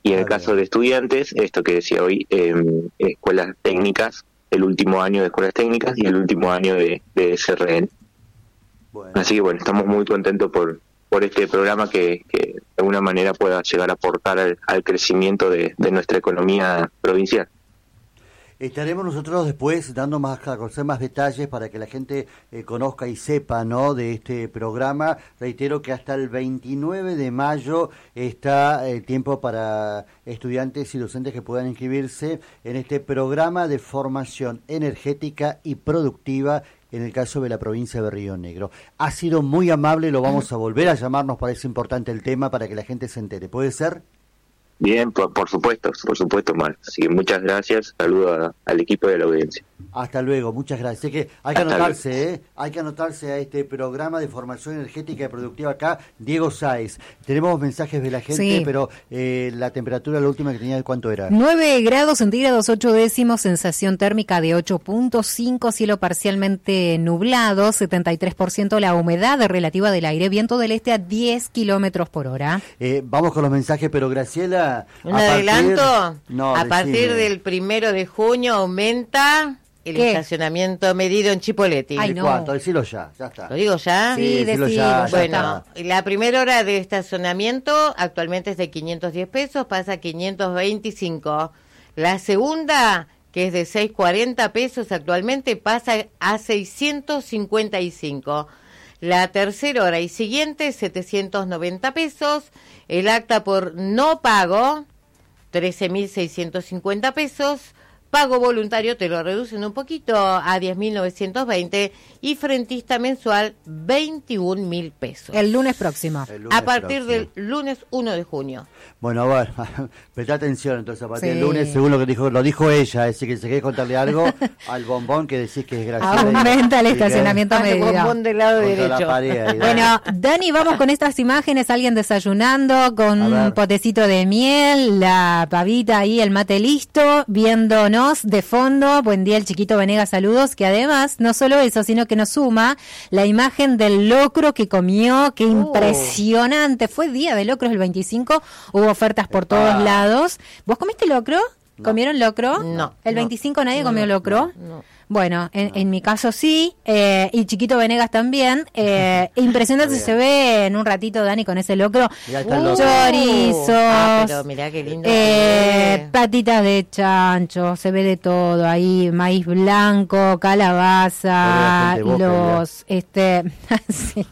Y en el caso de estudiantes, esto que decía hoy, escuelas técnicas, el último año de escuelas técnicas y el último año de SRN. Bueno. Así que bueno, estamos muy contentos por este programa que de alguna manera pueda llegar a aportar al crecimiento de nuestra economía provincial. Estaremos nosotros después dando a conocer más detalles para que la gente conozca y sepa, ¿no?, de este programa. Reitero que hasta el 29 de mayo está el tiempo para estudiantes y docentes que puedan inscribirse en este programa de formación energética y productiva en el caso de la provincia de Río Negro. Ha sido muy amable, lo vamos a volver a llamar, nos parece importante el tema para que la gente se entere. ¿Puede ser? Bien, por supuesto, Mar. Así que muchas gracias, saludo al equipo de la audiencia. Hasta luego, muchas gracias. Sé que hay que anotarse, hay que anotarse a este programa de formación energética y productiva acá, Diego Sáez. Tenemos mensajes de la gente, sí. Pero la temperatura, la última que tenía, ¿cuánto era? 9 grados centígrados, 8 décimos, sensación térmica de 8.5, cielo parcialmente nublado, 73% la humedad relativa del aire, viento del este a 10 kilómetros por hora. Vamos con los mensajes, pero Graciela... ¿Un adelanto? No, a partir del 1 de junio aumenta... El estacionamiento medido en Chipoleti. Ay, no. ¿Cuánto? Decilo ya está. ¿Lo digo ya? Sí, decilo ya. Bueno, la primera hora de estacionamiento actualmente es de 510 pesos, pasa a 525. La segunda, que es de 640 pesos actualmente, pasa a 655. La tercera hora y siguiente, 790 pesos. El acta por no pago, 13.650 pesos. Pago voluntario te lo reducen un poquito a 10.920 y frentista mensual 21.000 pesos. El lunes próximo. A partir del lunes 1 de junio. Bueno, presta atención entonces, a partir del lunes, según lo que lo dijo ella, es decir, que si querés contarle algo al bombón que decís que es gracioso. Aumenta el estacionamiento medio. El bombón del lado derecho. Bueno, Dani, vamos con estas imágenes, alguien desayunando con un potecito de miel, la pavita ahí, el mate listo, viéndonos de fondo. Buen día, el chiquito Venegas, saludos, que además, no solo eso, sino que nos suma la imagen del locro que comió, qué impresionante, fue día de locros el 25, hubo ofertas por todos lados. ¿Vos comiste locro? No. ¿Comieron locro? No. ¿El 25 nadie comió locro? No. Bueno, en mi caso sí, y Chiquito Venegas también. Impresionante se ve en un ratito, Dani, con ese locro. Chorizos, pero mirá qué lindo. Patitas de chancho, se ve de todo ahí, maíz blanco, calabaza, sí.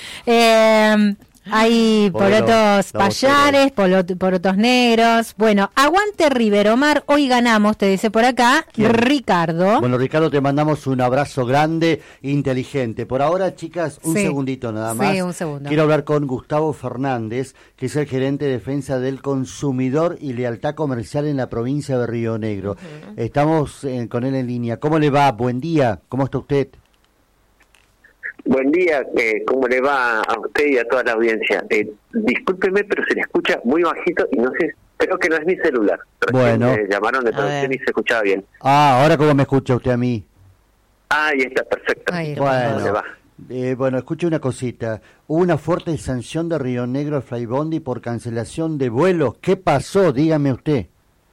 Hay porotos payares, porotos negros. Bueno, aguante Riveromar, hoy ganamos, te dice por acá. ¿Quién? Ricardo. Bueno, Ricardo, te mandamos un abrazo grande, inteligente. Por ahora, chicas, un segundito nada más. Sí, un segundo. Quiero hablar con Gustavo Fernández, que es el gerente de defensa del consumidor y lealtad comercial en la provincia de Río Negro. Uh-huh. Estamos con él en línea. ¿Cómo le va? Buen día. ¿Cómo está usted? Buen día, ¿cómo le va a usted y a toda la audiencia? Discúlpeme, pero se le escucha muy bajito y no sé, creo que no es mi celular. Bueno. Llamaron de producción y se escuchaba bien. Ahora ¿cómo me escucha usted a mí? Ahí está, perfecto. Bueno, escuche una cosita. Hubo una fuerte sanción de Río Negro al Flybondi por cancelación de vuelos. ¿Qué pasó? Dígame usted.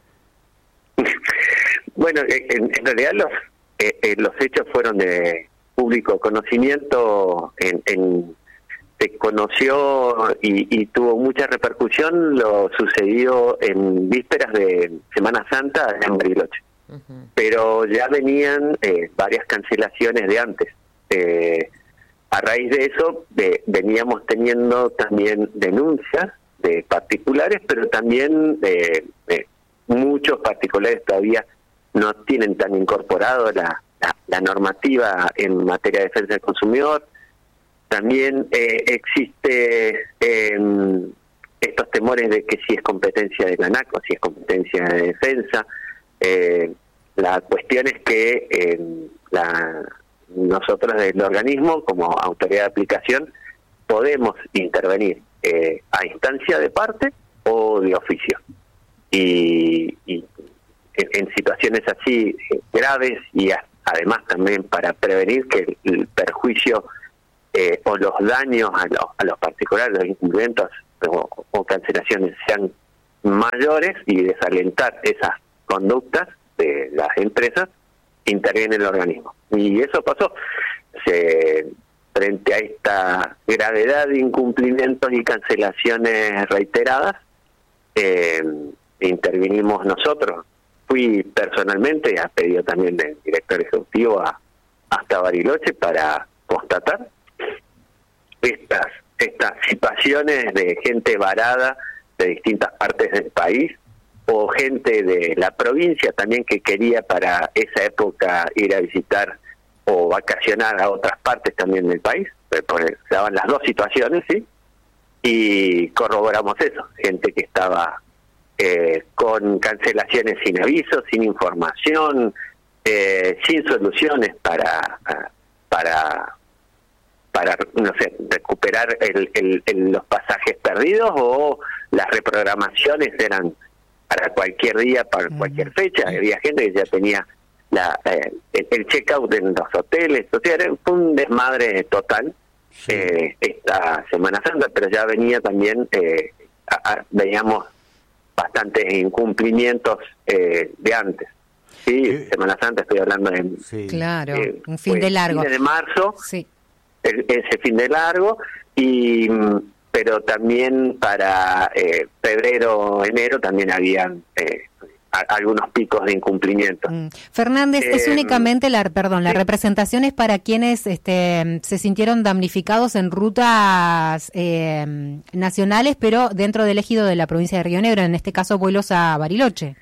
Bueno, en realidad los hechos fueron de público conocimiento, se conoció y tuvo mucha repercusión lo sucedido en vísperas de Semana Santa en Bariloche. Uh-huh. Pero ya venían varias cancelaciones de antes. A raíz de eso veníamos teniendo también denuncias de particulares, pero también muchos particulares todavía no tienen tan incorporado la normativa en materia de defensa del consumidor. También existe estos temores de que si es competencia de la ANAC o si es competencia de defensa. La cuestión es que nosotros del organismo, como autoridad de aplicación, podemos intervenir a instancia de parte o de oficio. Y en situaciones así graves y además también para prevenir que el perjuicio o los daños a los particulares, los incumplimientos o cancelaciones sean mayores y desalentar esas conductas de las empresas, interviene el organismo. Y eso pasó. Frente a esta gravedad de incumplimientos y cancelaciones reiteradas, intervinimos nosotros. Fui personalmente, a pedido también del director ejecutivo, hasta Bariloche para constatar estas situaciones de gente varada de distintas partes del país, o gente de la provincia también que quería para esa época ir a visitar o vacacionar a otras partes también del país. Pues se daban las dos situaciones, ¿sí? Y corroboramos eso, gente que estaba con cancelaciones sin aviso, sin información, sin soluciones para no sé, recuperar los pasajes perdidos, o las reprogramaciones eran para cualquier día, para cualquier fecha. Había gente que ya tenía el check-out en los hoteles. O sea, fue un desmadre total esta Semana Santa, pero ya venía también, veíamos bastantes incumplimientos de antes. Sí, Semana Santa, estoy hablando de... Claro, un fin de largo. Fines de marzo, sí. Ese fin de largo, pero también para febrero, enero también habían algunos picos de incumplimiento. Fernández, es únicamente la representación es para quienes se sintieron damnificados en rutas nacionales, pero dentro del ejido de la provincia de Río Negro, en este caso vuelos a Bariloche.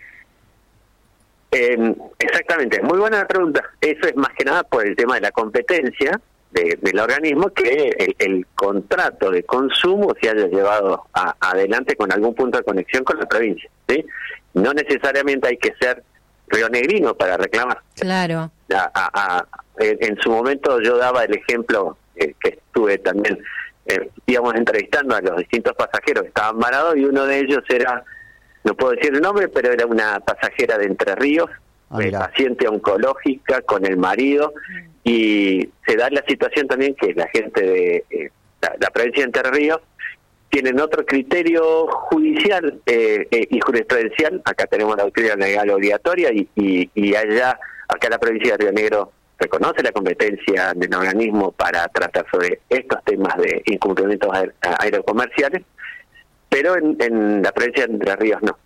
Exactamente, muy buena pregunta. Eso es más que nada por el tema de la competencia del organismo, que el contrato de consumo se haya llevado adelante con algún punto de conexión con la provincia, ¿sí? No necesariamente hay que ser rionegrino para reclamar. Claro. En su momento yo daba el ejemplo que estuve también, íbamos entrevistando a los distintos pasajeros que estaban varados, y uno de ellos era, no puedo decir el nombre, pero era una pasajera de Entre Ríos, paciente oncológica con el marido, y se da la situación también que la gente de la provincia de Entre Ríos tienen otro criterio judicial y jurisprudencial. Acá tenemos la doctrina legal obligatoria, y allá, acá la provincia de Río Negro reconoce la competencia del organismo para tratar sobre estos temas de incumplimientos aerocomerciales, pero en la provincia de Entre Ríos no.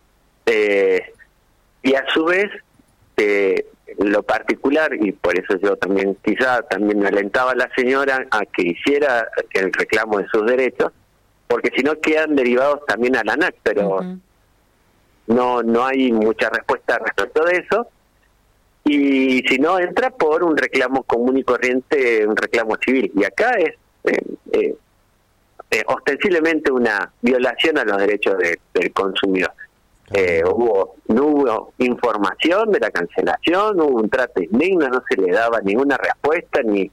Y a su vez, lo particular, y por eso yo también me alentaba a la señora a que hiciera el reclamo de sus derechos, porque si no quedan derivados también a la ANAC, pero no hay mucha respuesta respecto de eso, y si no, entra por un reclamo común y corriente, un reclamo civil, y acá es ostensiblemente una violación a los derechos del consumidor. No hubo información de la cancelación, hubo un trato indigno, no se le daba ninguna respuesta, ni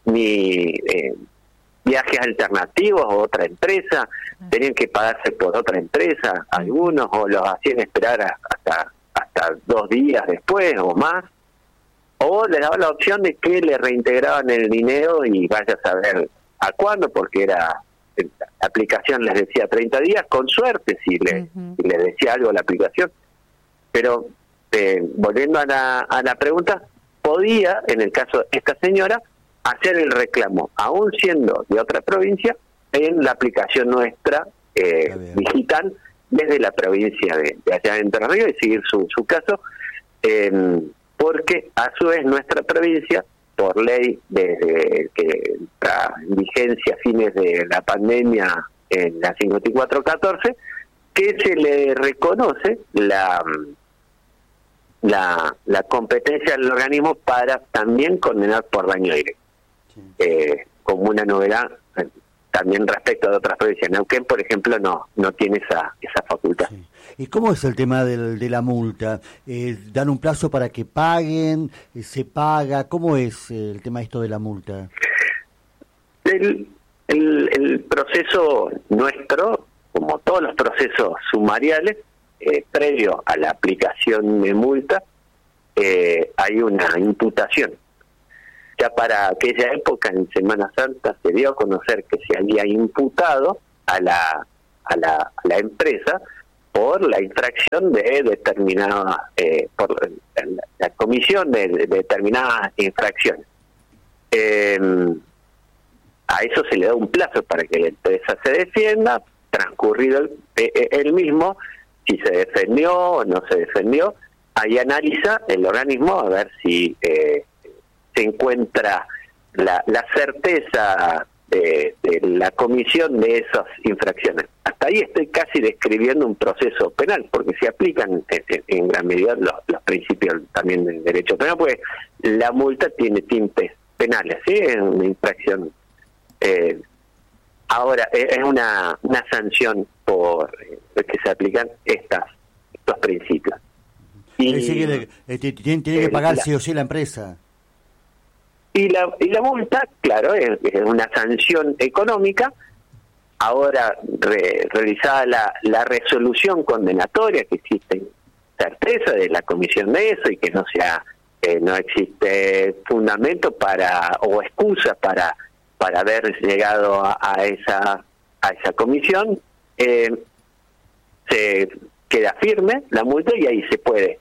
viajes alternativos a otra empresa, tenían que pagarse por otra empresa algunos, o los hacían esperar hasta 2 días después o más, o les daba la opción de que le reintegraban el dinero, y vaya a saber a cuándo, porque la aplicación les decía 30 días, con suerte si le decía algo la aplicación. Pero volviendo a la pregunta, podía, en el caso de esta señora, hacer el reclamo, aún siendo de otra provincia, en la aplicación nuestra digital, desde la provincia de allá de Entre Ríos, y seguir su caso, porque a su vez nuestra provincia, por ley, desde que la vigencia a fines de la pandemia en la 5414, que se le reconoce la competencia del organismo para también condenar por daño directo, como una novedad también respecto de otras provincias. Neuquén, por ejemplo, no tiene esa facultad. Sí. ¿Y cómo es el tema de la multa? ¿Dan un plazo para que paguen? ¿Se paga? ¿Cómo es el tema esto de la multa? El proceso nuestro, como todos los procesos sumariales, previo a la aplicación de multa, hay una imputación. Ya para aquella época, en Semana Santa, se dio a conocer que se había imputado a la empresa por la infracción de determinada, por la comisión de determinadas infracciones. A eso se le da un plazo para que la empresa se defienda, transcurrido el mismo, si se defendió o no se defendió, ahí analiza el organismo a ver si se encuentra la certeza de la comisión de esas infracciones. Hasta ahí estoy casi describiendo un proceso penal, porque se aplican en gran medida los principios también del derecho penal, porque la multa tiene tintes penales, ¿sí? Es una infracción. Ahora, es una sanción por que se aplican estos principios. Y tiene que pagar sí o sí la empresa. Y la multa, claro, es una sanción económica. Ahora, realizada la resolución condenatoria, que existe certeza de la comisión de eso y que no existe fundamento o excusa para haber llegado a esa comisión, se queda firme la multa y ahí se puede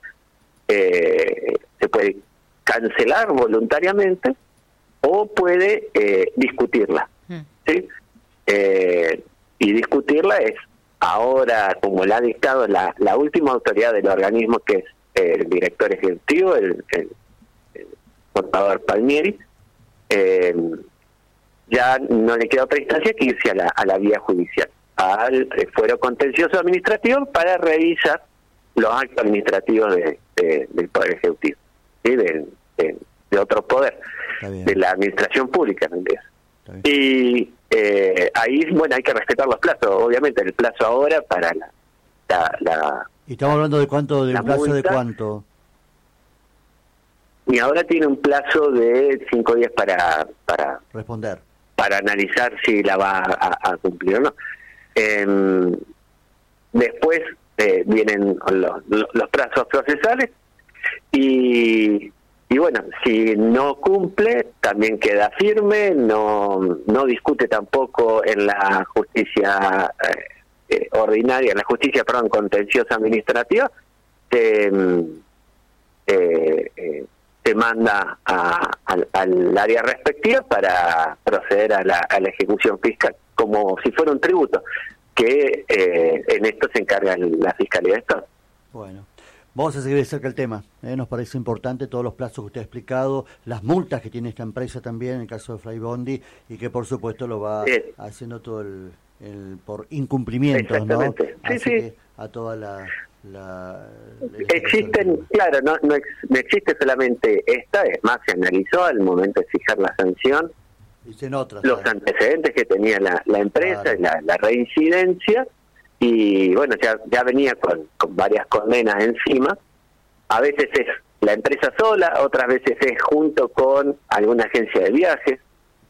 cancelar voluntariamente o puede discutirla, ¿sí? Y discutirla es ahora, como la ha dictado la última autoridad del organismo, que es el director ejecutivo, el contador Palmieri. Ya no le queda otra instancia que irse a la vía judicial, al fuero contencioso administrativo, para revisar los actos administrativos del Poder Ejecutivo, ¿sí? de otro poder, de la administración pública, en realidad. Y ahí, bueno, hay que respetar los plazos, obviamente. El plazo ahora para la ¿Y estamos hablando de cuánto, de un plazo multa, de cuánto? Y ahora tiene un plazo de 5 días para responder, para analizar si la va a cumplir o no. Después vienen los plazos procesales y bueno, si no cumple, también queda firme, no discute tampoco en la justicia ordinaria, en la justicia, contenciosa administrativa, se manda al área respectiva para proceder a la ejecución fiscal, como si fuera un tributo, que en esto se encarga la Fiscalía de Estado. Bueno. Vamos a seguir de cerca el tema, nos parece importante todos los plazos que usted ha explicado, las multas que tiene esta empresa también, en el caso de Flybondi, y que por supuesto lo va haciendo todo el por incumplimientos, ¿no? Así que a toda existen, claro, no existe solamente esta, es más, se analizó al momento de fijar la sanción, los antecedentes que tenía la empresa, claro, la reincidencia. Y bueno, ya venía con varias condenas encima. A veces es la empresa sola, otras veces es junto con alguna agencia de viajes,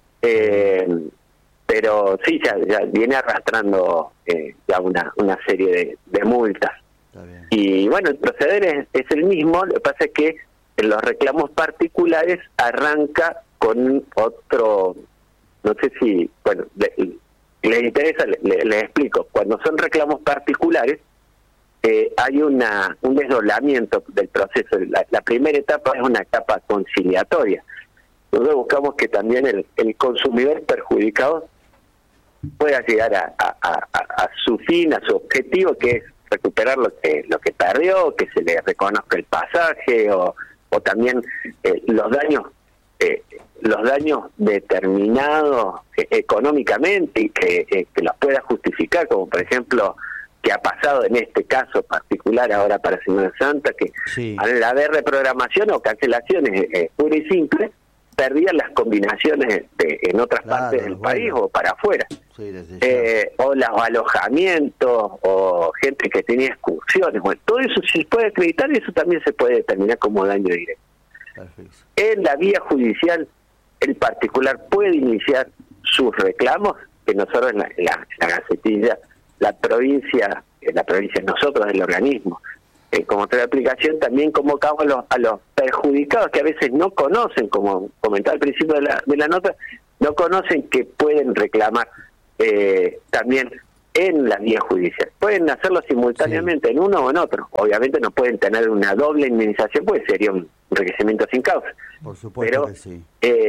pero sí, ya viene arrastrando ya una serie de multas. Y bueno, el proceder es el mismo. Lo que pasa es que en los reclamos particulares arranca con otro, no sé si, bueno, les interesa, les explico. Cuando son reclamos particulares, hay un desdoblamiento del proceso. La primera etapa es una etapa conciliatoria. Nosotros buscamos que también el consumidor perjudicado pueda llegar a su fin, a su objetivo, que es recuperar lo que perdió, que se le reconozca el pasaje o también los daños determinados económicamente y que los pueda justificar, como por ejemplo que ha pasado en este caso particular ahora para Semana Santa, que al haber reprogramación o cancelaciones pura y simple, perdían las combinaciones en otras partes del país o para afuera, o los alojamientos o gente que tenía excursiones. Bueno, todo eso se puede acreditar y eso también se puede determinar como daño directo. Perfecto. En la vía judicial, el particular puede iniciar sus reclamos, que nosotros en la Gacetilla, la provincia, nosotros del organismo, como otra aplicación, también convocamos a los perjudicados que a veces no conocen, como comentaba al principio de la nota, no conocen que pueden reclamar también en la vía judicial. Pueden hacerlo simultáneamente en uno o en otro. Obviamente no pueden tener una doble indemnización, porque sería un enriquecimiento sin causa. Por supuesto que sí.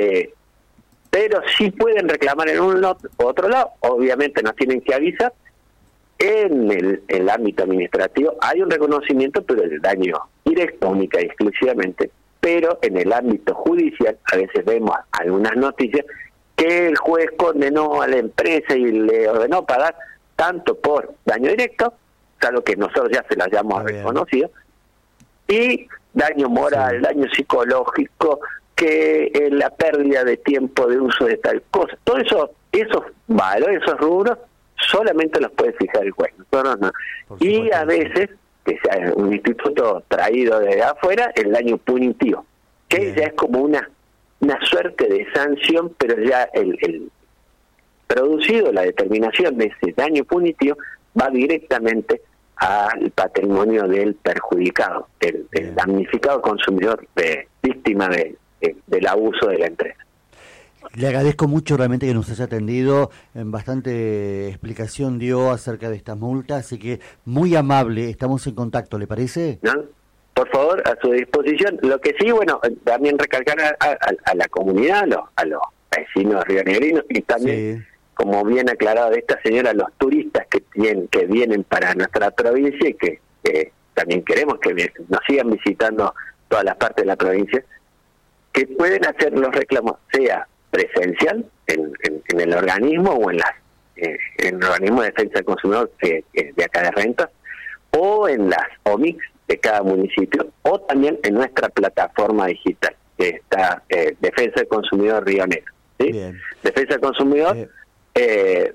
Pero sí pueden reclamar en un otro lado. Obviamente nos tienen que avisar. En el ámbito administrativo hay un reconocimiento, pero el daño directo, única y exclusivamente. Pero en el ámbito judicial a veces vemos algunas noticias que el juez condenó a la empresa y le ordenó pagar tanto por daño directo, salvo que nosotros ya se lo hayamos reconocido, y daño moral, daño psicológico, que la pérdida de tiempo de uso de tal cosa. Todo eso, esos valores, esos rubros, solamente los puede fijar el juez, nosotros no. Y a veces, que sea un instituto traído de afuera, el daño punitivo, que ya es como una suerte de sanción, pero ya el producido, la determinación de ese daño punitivo, va directamente al patrimonio del perjudicado, del damnificado consumidor, víctima del abuso de la empresa. Le agradezco mucho realmente que nos haya atendido, bastante explicación dio acerca de estas multas, así que muy amable, estamos en contacto, ¿le parece? ¿No? Por favor, a su disposición. Lo que sí, bueno, también recalcar a la comunidad, a los vecinos rionegrinos, y también, como bien aclarado de esta señora, los turistas que vienen para nuestra provincia y que también queremos que nos sigan visitando todas las partes de la provincia, que pueden hacer los reclamos, sea presencial en el organismo o en el organismo de defensa del consumidor de acá de Rentas, o en las OMICs de cada municipio, o también en nuestra plataforma digital, que está Defensa del Consumidor Río Negro. ¿Sí? Defensa del Consumidor de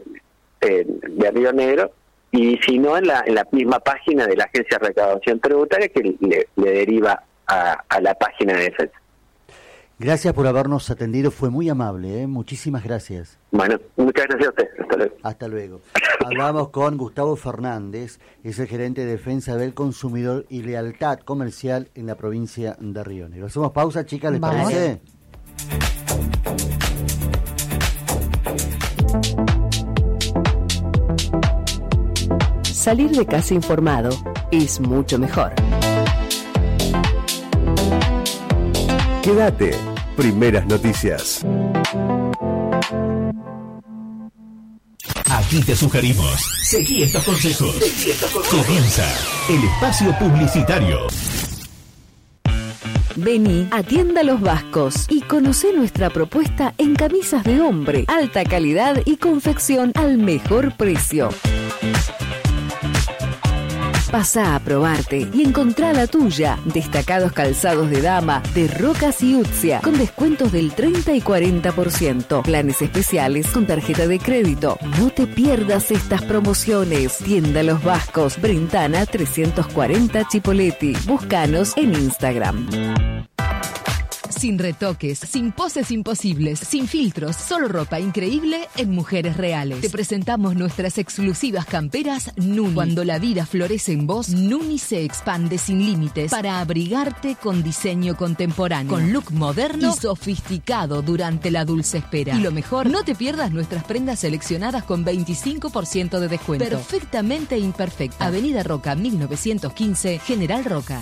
Río Negro, y si no, en la misma página de la Agencia de Recaudación Tributaria, que le deriva a la página de defensa. Gracias por habernos atendido, fue muy amable, muchísimas gracias. Bueno, muchas gracias a usted, hasta luego. Hasta luego. Hablamos con Gustavo Fernández, es el gerente de Defensa del Consumidor y Lealtad Comercial en la provincia de Río Negro. Hacemos pausa, chicas, ¿les parece? Salir de casa informado es mucho mejor. Quédate, primeras noticias. Aquí te sugerimos, seguí estos consejos. Comienza el espacio publicitario. Vení a Tienda Los Vascos y conocé nuestra propuesta en camisas de hombre, alta calidad y confección al mejor precio. Pasá a probarte y encontrá la tuya. Destacados calzados de dama de Rocas y Utzia con descuentos del 30 y 40%. Planes especiales con tarjeta de crédito. No te pierdas estas promociones. Tienda Los Vascos, Brentana 340 Chipoleti. Búscanos en Instagram. Sin retoques, sin poses imposibles, sin filtros, solo ropa increíble en Mujeres Reales. Te presentamos nuestras exclusivas camperas Nuni. Cuando la vida florece en vos, Nuni se expande sin límites para abrigarte con diseño contemporáneo, con look moderno y sofisticado durante la dulce espera. Y lo mejor, no te pierdas nuestras prendas seleccionadas con 25% de descuento. Perfectamente imperfecta. Avenida Roca 1915, General Roca.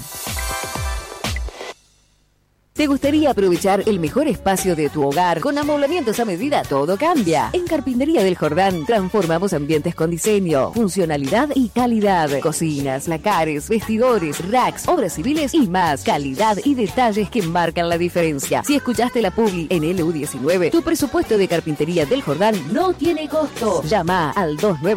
¿Te gustaría aprovechar el mejor espacio de tu hogar? Con amoblamientos a medida todo cambia. En Carpintería del Jordán transformamos ambientes con diseño, funcionalidad y calidad. Cocinas, lacares, vestidores, racks, obras civiles y más. Calidad y detalles que marcan la diferencia. Si escuchaste la publi en LU19, tu presupuesto de Carpintería del Jordán no tiene costo. Llama al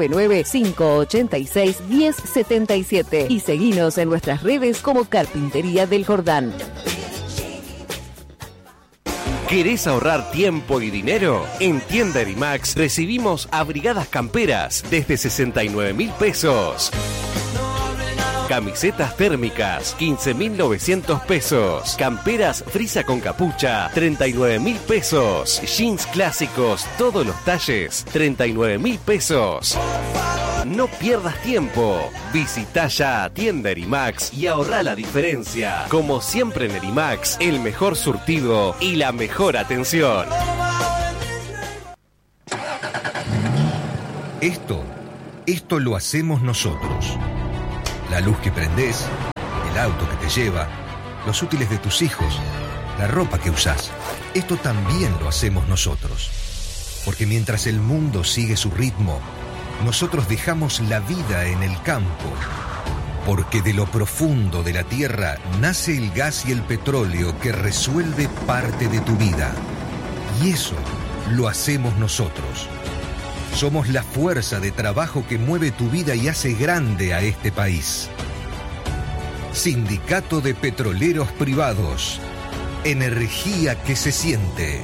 299-586-1077 y seguinos en nuestras redes como Carpintería del Jordán. ¿Querés ahorrar tiempo y dinero? En Tienda Erimax recibimos abrigadas camperas desde 69.000 pesos. Camisetas térmicas, 15.900 pesos. Camperas frisa con capucha, 39.000 pesos. Jeans clásicos, todos los talles, 39.000 pesos. No pierdas tiempo. Visita ya a Tienda Erimax y ahorra la diferencia. Como siempre en Erimax, el mejor surtido y la mejor atención. Esto esto lo hacemos nosotros. La luz que prendés, el auto que te lleva, los útiles de tus hijos, la ropa que usás. Esto también lo hacemos nosotros. Porque mientras el mundo sigue su ritmo, nosotros dejamos la vida en el campo. Porque de lo profundo de la tierra nace el gas y el petróleo que resuelve parte de tu vida. Y eso lo hacemos nosotros. Somos la fuerza de trabajo que mueve tu vida y hace grande a este país. Sindicato de Petroleros Privados. Energía que se siente.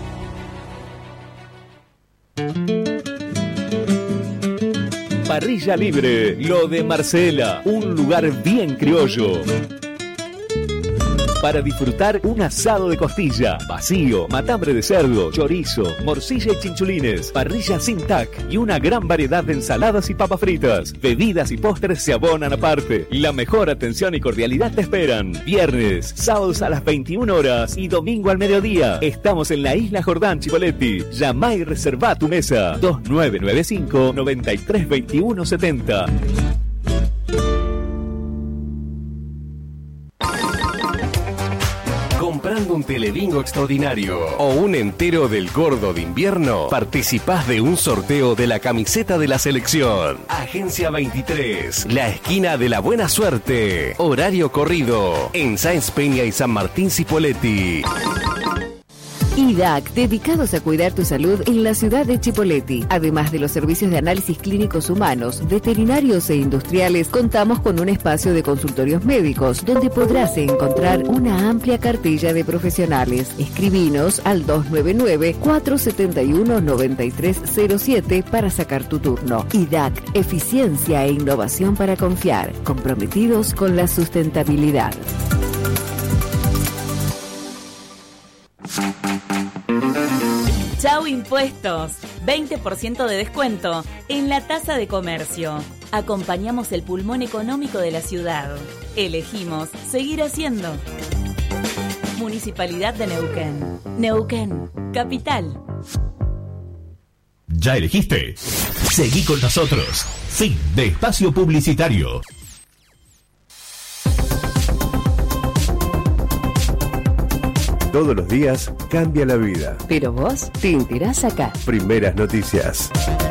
Parrilla Libre, lo de Marcela, un lugar bien criollo. Para disfrutar un asado de costilla, vacío, matambre de cerdo, chorizo, morcilla y chinchulines, parrilla sin tac y una gran variedad de ensaladas y papas fritas. Bebidas y postres se abonan aparte. La mejor atención y cordialidad te esperan. Viernes, sábados a las 21 horas y domingo al mediodía. Estamos en la Isla Jordán, Chipoleti. Llama y reserva tu mesa. 2995-932170. Comprando un telebingo extraordinario o un entero del gordo de invierno, participás de un sorteo de la camiseta de la selección. Agencia 23, la esquina de la buena suerte. Horario corrido en Sáenz Peña y San Martín Cipolletti. IDAC, dedicados a cuidar tu salud en la ciudad de Chipoleti. Además de los servicios de análisis clínicos humanos, veterinarios e industriales, contamos con un espacio de consultorios médicos donde podrás encontrar una amplia cartilla de profesionales. Escribinos al 299-471-9307 para sacar tu turno. IDAC, eficiencia e innovación para confiar, comprometidos con la sustentabilidad. Chau Impuestos, 20% de descuento en la tasa de comercio. Acompañamos el pulmón económico de la ciudad. Elegimos seguir haciendo. Municipalidad de Neuquén. Neuquén, capital. ¿Ya elegiste? Seguí con nosotros. Fin de espacio publicitario. Todos los días cambia la vida. Pero vos te enterás acá. Primeras noticias.